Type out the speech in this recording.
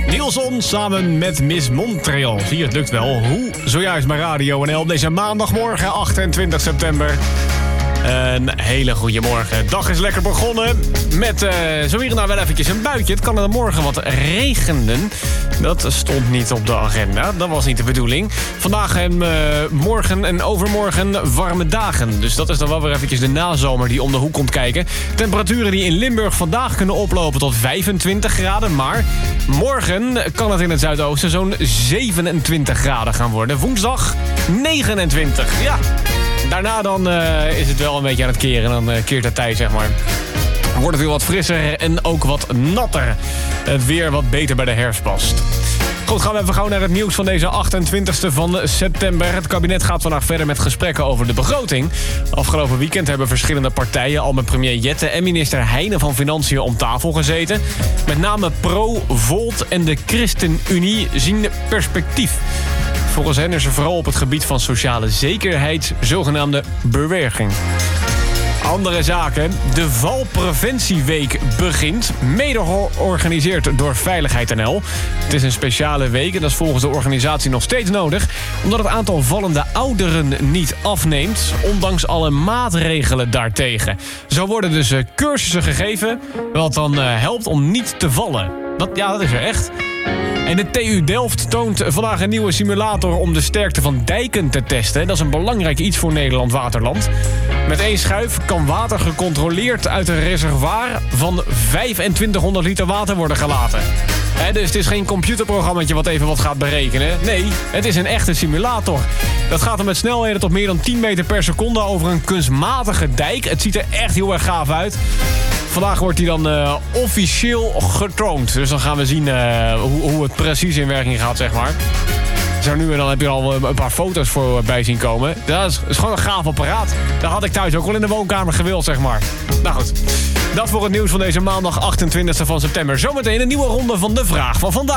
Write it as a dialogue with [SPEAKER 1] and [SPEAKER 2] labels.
[SPEAKER 1] Nielson samen met Miss Montreal. Zie je, het lukt wel. Hoe? Zojuist bij Radio NL op deze maandagmorgen, 28 september. Een hele goede morgen. De dag is lekker begonnen met zo hier en daar wel eventjes een buitje. Het kan er morgen wat regenen. Dat stond niet op de agenda. Dat was niet de bedoeling. Vandaag en morgen en overmorgen warme dagen. Dus dat is dan wel weer eventjes de nazomer die om de hoek komt kijken. Temperaturen die in Limburg vandaag kunnen oplopen tot 25 graden. Maar morgen kan het in het zuidoosten zo'n 27 graden gaan worden. Woensdag 29. Ja. Daarna dan is het wel een beetje aan het keren. Dan keert het tij, zeg maar. Wordt het weer wat frisser en ook wat natter. Het weer wat beter bij de herfst past. Goed, gaan we even gauw naar het nieuws van deze 28e van september. Het kabinet gaat vandaag verder met gesprekken over de begroting. Afgelopen weekend hebben verschillende partijen al met premier Jette en minister Heijnen van Financiën om tafel gezeten. Met name Pro, Volt en de ChristenUnie zien perspectief. Volgens hen is er vooral op het gebied van sociale zekerheid zogenaamde beweging. Andere zaken. De Valpreventieweek begint. Mede georganiseerd door Veiligheid NL. Het is een speciale week en dat is volgens de organisatie nog steeds nodig. Omdat het aantal vallende ouderen niet afneemt. Ondanks alle maatregelen daartegen. Zo worden dus cursussen gegeven. Wat dan helpt om niet te vallen. Dat is er echt. En de TU Delft toont vandaag een nieuwe simulator om de sterkte van dijken te testen. Dat is een belangrijk iets voor Nederland Waterland. Met 1 schuif kan water gecontroleerd uit een reservoir van 2500 liter water worden gelaten. Dus het is geen computerprogrammaatje wat even wat gaat berekenen. Nee, het is een echte simulator. Dat gaat dan met snelheden tot meer dan 10 meter per seconde over een kunstmatige dijk. Het ziet er echt heel erg gaaf uit. Vandaag wordt hij dan officieel getoond. Dus dan gaan we zien hoe het precies in werking gaat, zeg maar. Zo nu en dan heb je al een paar foto's voorbij zien komen. Dat is gewoon een gaaf apparaat. Dat had ik thuis ook wel in de woonkamer gewild, zeg maar. Nou goed, dat voor het nieuws van deze maandag 28e van september. Zometeen een nieuwe ronde van de vraag van vandaag.